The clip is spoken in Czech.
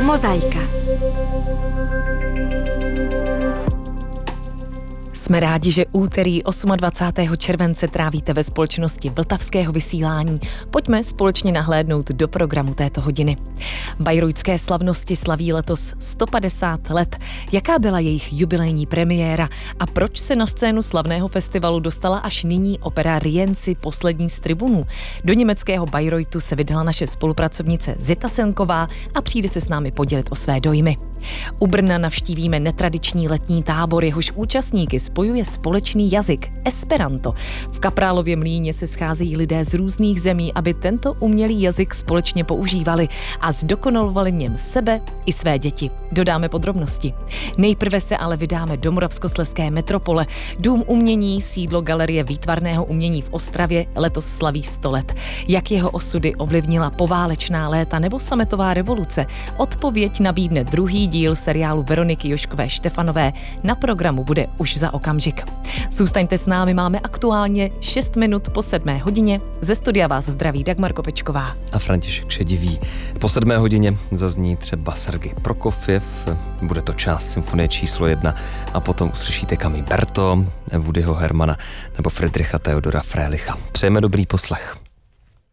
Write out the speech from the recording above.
Mozaika. Jsme rádi, že úterý 28. července trávíte ve společnosti Vltavského vysílání. Pojďme společně nahlédnout do programu této hodiny. Bayreuthské slavnosti slaví letos 150 let. Jaká byla jejich jubilejní premiéra a proč se na scénu slavného festivalu dostala až nyní opera Rienzi poslední z tribunů? Do německého Bayreuthu se vydala naše spolupracovnice Zita Senková a přijde se s námi podělit o své dojmy. U Brna navštívíme netradiční letní tábor, jehož účastníky spojuje společný jazyk Esperanto. V Kaprálově mlýně se scházejí lidé z různých zemí, aby tento umělý jazyk společně používali a zdokonalovali v něm sebe i své děti. Dodáme podrobnosti. Nejprve se ale vydáme do Moravskoslezské metropole. Dům umění, sídlo Galerie výtvarného umění v Ostravě, letos slaví 100 let. Jak jeho osudy ovlivnila poválečná léta nebo sametová revoluce? Odpověď nabídne druhý díl seriálu Veroniky Joškové Štefanové. Na programu bude už za okamžik. Zůstaňte s námi, máme aktuálně 6 minut po 7 hodině. Ze studia vás zdraví Dagmar Kopečková a František Šedivý. Po 7 hodině zazní třeba Sergej Prokofjev, bude to část symfonie číslo 1 a potom uslyšíte Camille Berto, Woodyho Hermana nebo Friedricha Theodora Frélicha. Přejeme dobrý poslech.